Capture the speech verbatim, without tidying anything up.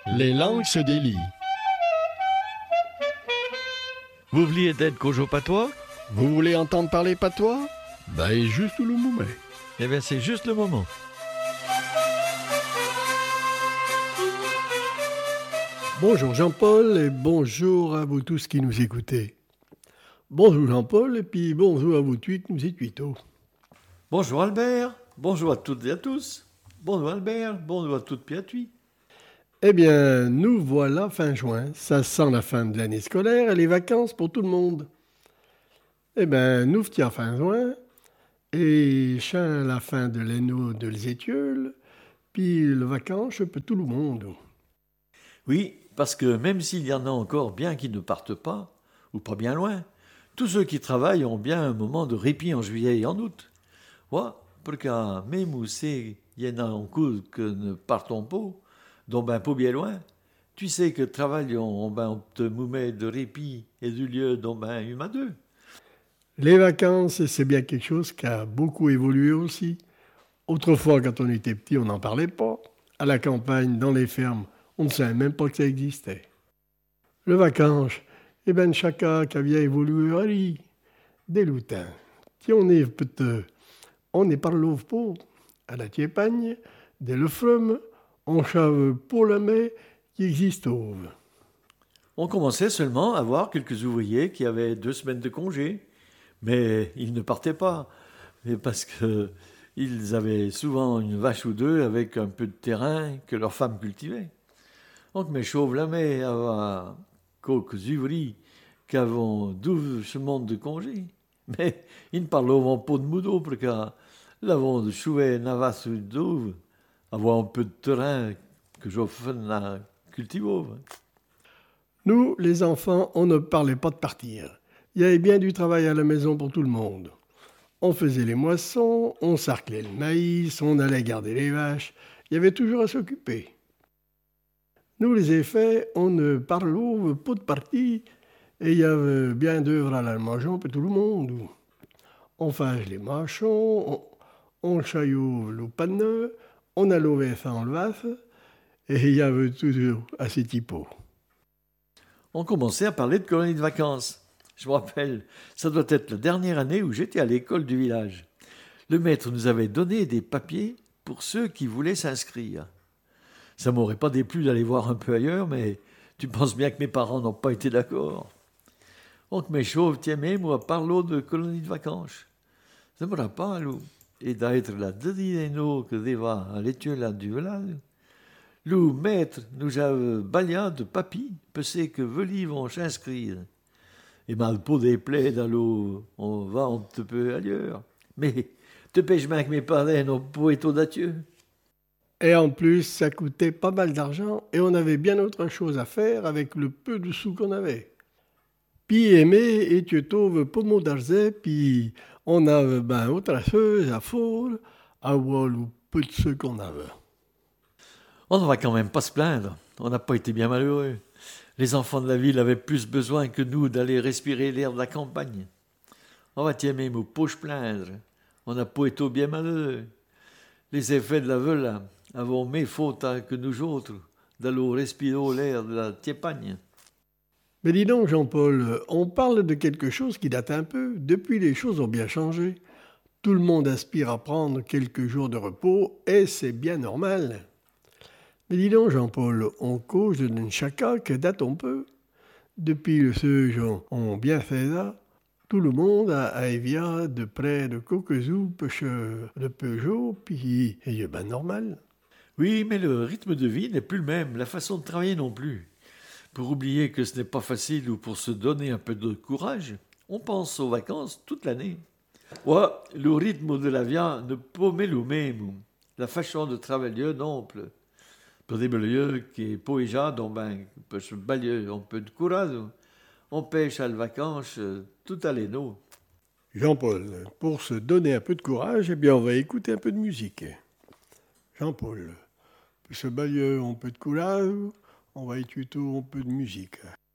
Les langues se délient. Vous vouliez d'être Kojo Patois? Vous voulez entendre parler patois? Ben, juste le moment. Eh bien, c'est juste le moment. Bonjour Jean-Paul et bonjour à vous tous qui nous écoutez. Bonjour Jean-Paul et puis bonjour à vous tous qui nous écoutez. Bonjour Albert, bonjour à toutes et à tous. Bonjour Albert, bonjour à toutes et à tous. Eh bien, nous voilà fin juin. Ça sent la fin de l'année scolaire et les vacances pour tout le monde. Eh bien, nous tiens fin juin et chien la fin de l'anneau de l'études, puis le vacances pour tout le monde. Oui, parce que même s'il y en a encore bien qui ne partent pas, ou pas bien loin, tous ceux qui travaillent ont bien un moment de répit en juillet et en août. Ouais, parce que même où c'est, il y en a encore que ne partons pas, dont ben pas bien loin. Tu sais que travaillons, ben on te moumet de répit et du lieu dont ben une à deux. Les vacances, c'est bien quelque chose qui a beaucoup évolué aussi. Autrefois, quand on était petit, on n'en parlait pas. À la campagne, dans les fermes, on ne savait même pas que ça existait. Le vacances, eh bien, chacun qui a bien évolué, allez, des lutins. Si on est peut-être, on est par l'ouvre pour, à la tiepagne, des le frum, on chave pour la mai qui existe au. On commençait seulement à voir quelques ouvriers qui avaient deux semaines de congé, mais ils ne partaient pas, et parce que ils avaient souvent une vache ou deux avec un peu de terrain que leurs femmes cultivaient. Donc mes chauves la mai avoir quelques ouvriers qui avaient douze monde de congé, mais ils ne parlaient pas de moudou parce que l'avons de chouet navas ou douve, avoir un peu de terrain que je fais à cultiver. Nous, les enfants, on ne parlait pas de partir. Il y avait bien du travail à la maison pour tout le monde. On faisait les moissons, on sarclait le maïs, on allait garder les vaches. Il y avait toujours à s'occuper. Nous, les effets, on ne parlait pas de partie et il y avait bien d'œuvres à la maison pour tout le monde. On faisait les machons, on, on chaillot le panneau, on a levé ça le vaf et il y avait toujours assez typo. On commençait à parler de colonies de vacances. Je me rappelle, ça doit être la dernière année où j'étais à l'école du village. Le maître nous avait donné des papiers pour ceux qui voulaient s'inscrire. Ça m'aurait pas déplu d'aller voir un peu ailleurs, mais tu penses bien que mes parents n'ont pas été d'accord. Donc mes chauves, tiens même, moi, parlons de colonies de vacances. Ça me rappelle, et d'être la deuxième que deva à l'étude du village. Le maître nous a balayé de papier, parce que veli vont s'inscrire. Et mal pour des plaies dans l'eau, on va un petit peu ailleurs. Mais te pêche bien que mes parents n'ont pas été audacieux. Et en plus, ça coûtait pas mal d'argent et on avait bien autre chose à faire avec le peu de sous qu'on avait. Puis aimer et tu trouves pomo d'argent, puis on avait ben autre chose à faire, à voir le peu de ce qu'on avait. On ne va quand même pas se plaindre, on n'a pas été bien malheureux. Les enfants de la ville avaient plus besoin que nous d'aller respirer l'air de la campagne. On va tiens même au poche plaindre, on n'a pas été bien malheureux. Les effets de la veule avons mes fautes que nous autres, d'aller respirer l'air de la tiepagne. Mais dis donc Jean-Paul, on parle de quelque chose qui date un peu. Depuis, les choses ont bien changé. Tout le monde aspire à prendre quelques jours de repos et c'est bien normal. Mais dis donc, Jean-Paul, on cause d'une chacun qui date un peu. Depuis le ceux gens ont bien fait ça, tout le monde a évia de près de Cocozou, de Peugeot, puis c'est bien normal. Oui, mais le rythme de vie n'est plus le même, la façon de travailler non plus. Pour oublier que ce n'est pas facile ou pour se donner un peu de courage, on pense aux vacances toute l'année. Ouais, le rythme de la vie ne peut pas le même. La façon de travailler non plus. Pour des lieux qui est pas déjà, donc ben, peut se balayer un peu de courage. On pêche à la vacances, tout à l'éno. Jean-Paul, pour se donner un peu de courage, eh bien, on va écouter un peu de musique. Jean-Paul, pour se balayer un peu de courage, on va écouter un peu de musique.